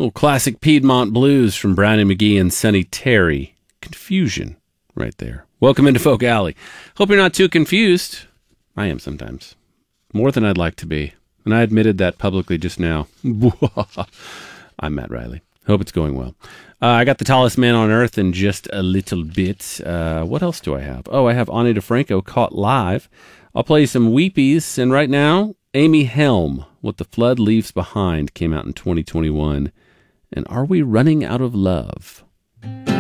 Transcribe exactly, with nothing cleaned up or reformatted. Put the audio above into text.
little classic Piedmont blues from Brownie McGhee and Sonny Terry. Confusion right there. Welcome into Folk Alley. Hope you're not too confused. I am sometimes. More than I'd like to be. And I admitted that publicly just now. I'm Matt Riley. Hope it's going well. Uh, I got the tallest man on earth in just a little bit. Uh, what else do I have? Oh, I have Ani DeFranco caught live. I'll play you some Weepies. And right now, Amy Helm, What the Flood Leaves Behind, came out in twenty twenty-one. And Are We Running Out of Love?